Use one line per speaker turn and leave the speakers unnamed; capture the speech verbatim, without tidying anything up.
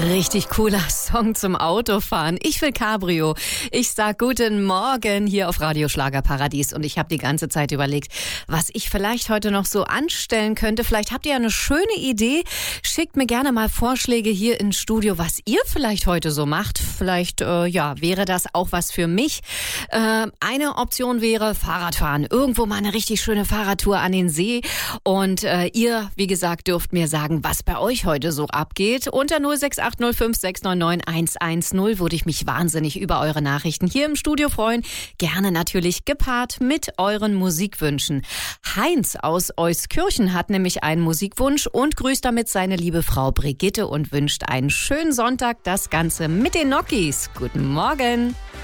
Richtig cooler Song zum Autofahren. Ich will Cabrio. Ich sag guten Morgen hier auf Radio Schlagerparadies und ich habe die ganze Zeit überlegt, was ich vielleicht heute noch so anstellen könnte. Vielleicht habt ihr ja eine schöne Idee. Schickt mir gerne mal Vorschläge hier ins Studio, was ihr vielleicht heute so macht. Vielleicht, äh, ja, wäre das auch was für mich. Äh, eine Option wäre Fahrradfahren. Irgendwo mal eine richtig schöne Fahrradtour an den See. Und äh, ihr, wie gesagt, dürft mir sagen, was bei euch heute so abgeht. Unter null sechs acht null fünf sechs neun neun eins eins null würde ich mich wahnsinnig über eure Nachrichten hier im Studio freuen. Gerne natürlich gepaart mit euren Musikwünschen. Heinz aus Euskirchen hat nämlich einen Musikwunsch und grüßt damit seine liebe Frau Brigitte und wünscht einen schönen Sonntag. Das Ganze mit den Nokis. Guten Morgen.